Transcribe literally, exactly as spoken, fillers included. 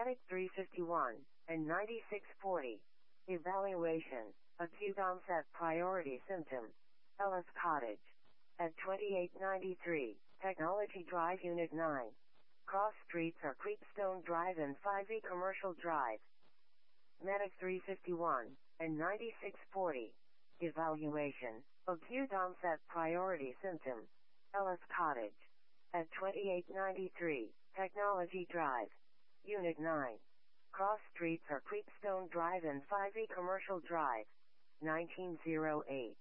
Medic three fifty-one and ninety-six forty. Evaluation. Acute onset priority symptom. Ellis Cottage. At twenty-eight ninety-three, Technology Drive Unit nine. Cross streets are Creepstone Drive and five E Commercial Drive. Medic three fifty-one and ninety-six forty. Evaluation. Acute onset priority symptom. Ellis Cottage. At twenty-eight ninety-three, Technology Drive. Unit nine. Cross streets are Creepstone Drive and five E Commercial Drive. nineteen oh eight.